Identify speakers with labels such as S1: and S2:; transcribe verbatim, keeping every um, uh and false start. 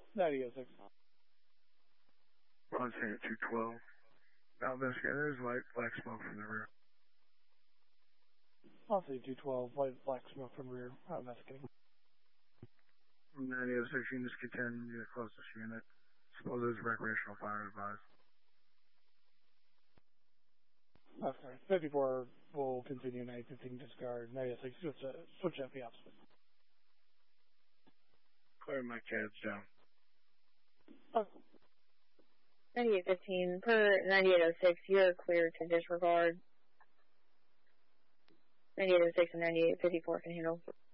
S1: ninety oh six.
S2: Ron St. two twelve. Now investigating, there's light black smoke from the rear.
S1: I'll say two twelve, white black smoke from rear. Not investigating.
S2: ninety oh six units contend to the closest unit. Suppose there's recreational fire advised.
S1: That's correct. fifty-four will continue ninety fifteen discard. ninety oh six switch, uh, switch at the opposite.
S2: Clear my cads down.
S1: Oh.
S3: ninety-eight fifteen, per ninety-eight oh six, you're clear to disregard. ninety-eight oh six and ninety-eight fifty-four can handle.